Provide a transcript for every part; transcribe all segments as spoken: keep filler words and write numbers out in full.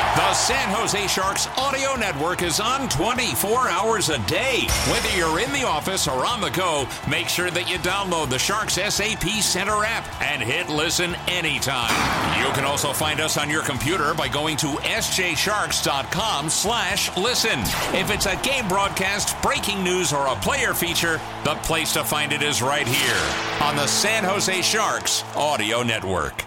The San Jose Sharks audio network is on twenty-four hours a day. Whether you're in the office or on the go, make sure that you download the Sharks S A P Center app and hit listen anytime. You can also find us on your computer by going to s j sharks dot com slash listen. If it's a game broadcast, breaking news, or a player feature, the place to find it is right here on the San Jose Sharks audio network.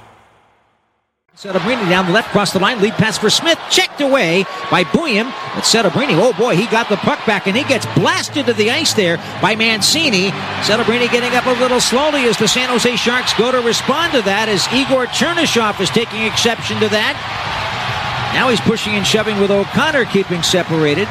Celebrini down the left, across the line, lead pass for Smith, checked away by Bouillon. But Celebrini, oh boy, he got the puck back, and he gets blasted to the ice there by Mancini. Celebrini getting up a little slowly as the San Jose Sharks go to respond to that, as Igor Chernyshov is taking exception to that. Now he's pushing and shoving with O'Connor keeping separated,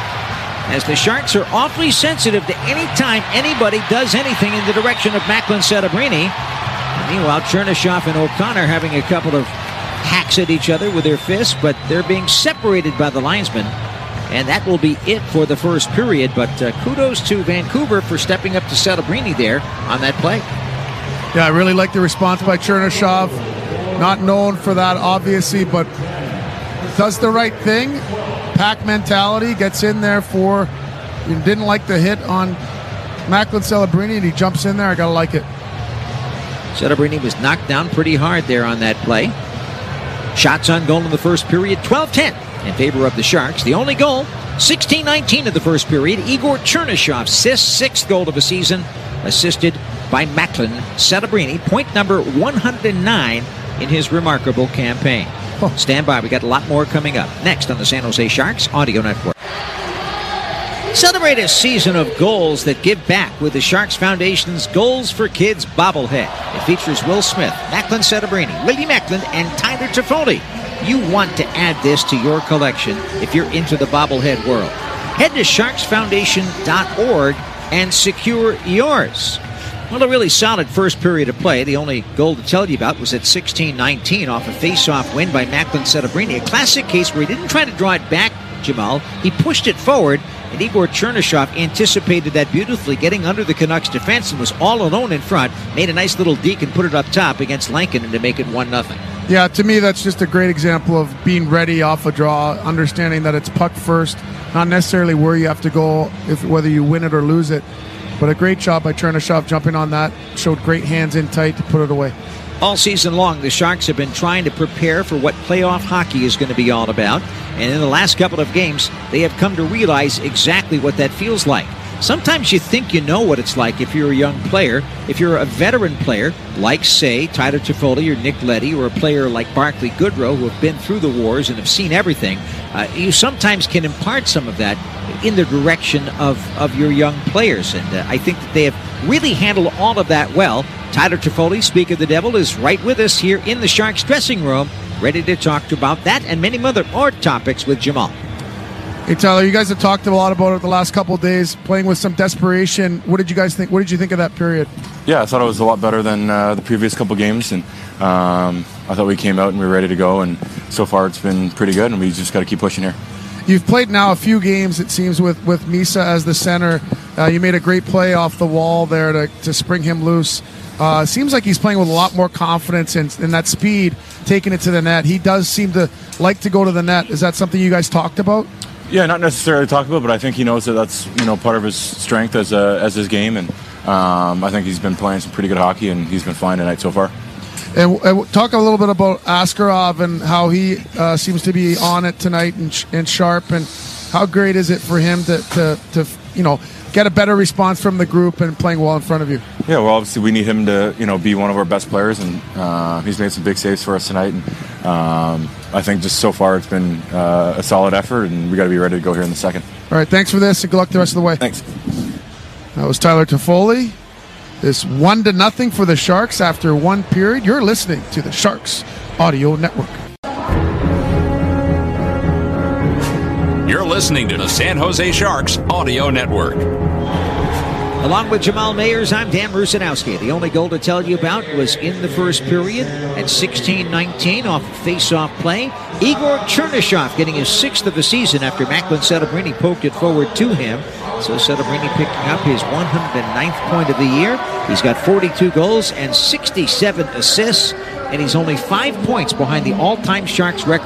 as the Sharks are awfully sensitive to any time anybody does anything in the direction of Macklin Celebrini. Meanwhile, Chernyshov and O'Connor having a couple of hacks at each other with their fists, but they're being separated by the linesman, and that will be it for the first period. But uh, kudos to Vancouver for stepping up to Celebrini there on that play. Yeah, I really like the response by Chernyshov. Not known for that, obviously, but does the right thing. Pack mentality, gets in there for, you didn't like the hit on Macklin Celebrini, and he jumps in there. I gotta like it. Celebrini was knocked down pretty hard there on that play. Shots on goal in the first period, twelve ten in favor of the Sharks. The only goal, sixteen nineteen of the first period. Igor Chernyshov, sixth goal of the season, assisted by Macklin Celebrini. Point number one hundred nine in his remarkable campaign. Oh. Stand by, we got a lot more coming up next on the San Jose Sharks Audio Network. Celebrate a season of goals that give back with the Sharks Foundation's Goals for Kids bobblehead. It features Will Smith, Macklin Celebrini, Willie Macklin, and Tyler Toffoli. You want to add this to your collection if you're into the bobblehead world. Head to sharks foundation dot org and secure yours. Well, a really solid first period of play. The only goal to tell you about was at sixteen nineteen off a face-off win by Macklin Celebrini. A classic case where he didn't try to draw it back, Jamal. He pushed it forward, and Igor Chernyshov anticipated that beautifully, getting under the Canucks defense and was all alone in front, made a nice little deke and put it up top against Lankinen to make it one nothing. Yeah, to me, that's just a great example of being ready off a draw, understanding that it's puck first, not necessarily where you have to go, if whether you win it or lose it. But a great job by Chernyshov jumping on that, showed great hands in tight to put it away. All season long, the Sharks have been trying to prepare for what playoff hockey is going to be all about. And in the last couple of games, they have come to realize exactly what that feels like. Sometimes you think you know what it's like if you're a young player. If you're a veteran player, like, say, Tyler Toffoli or Nick Leddy, or a player like Barclay Goodrow, who have been through the wars and have seen everything, uh, you sometimes can impart some of that in the direction of, of your young players. And uh, I think that they have really handled all of that well. Tyler Toffoli, speak of the devil, is right with us here in the Sharks dressing room, ready to talk about that and many other more topics with Jamal. Hey, Tyler, you guys have talked a lot about it the last couple of days, playing with some desperation. What did you guys think? What did you think of that period? Yeah, I thought it was a lot better than uh, the previous couple games, and um, I thought we came out and we were ready to go, and so far it's been pretty good, and we just got to keep pushing here. You've played now a few games, it seems, with, with Misa as the center. Uh, you made a great play off the wall there to, to spring him loose. Uh, seems like he's playing with a lot more confidence and, and that speed, taking it to the net. He does seem to like to go to the net. Is that something you guys talked about? Yeah, not necessarily talk about, but I think he knows that that's, you know, part of his strength as a, as his game, and um, I think he's been playing some pretty good hockey, and he's been fine tonight so far. And, and talk a little bit about Askarov and how he uh, seems to be on it tonight and, and sharp, and how great is it for him to, to, to you know, get a better response from the group and playing well in front of you? Yeah, well, obviously we need him to, you know, be one of our best players, and uh, he's made some big saves for us tonight. And um, I think just so far it's been uh, a solid effort, and we got to be ready to go here in the second. All right, thanks for this, and good luck the rest of the way. Thanks. That was Tyler Toffoli. It's one to nothing for the Sharks after one period. You're listening to the Sharks Audio Network. You're listening to the San Jose Sharks Audio Network. Along with Jamal Mayers, I'm Dan Rusanowski. The only goal to tell you about was in the first period at sixteen nineteen off a face-off play. Igor Chernyshov getting his sixth of the season after Macklin Celebrini poked it forward to him. So Celebrini picking up his one hundred ninth point of the year. He's got forty-two goals and sixty-seven assists, and he's only five points behind the all-time Sharks record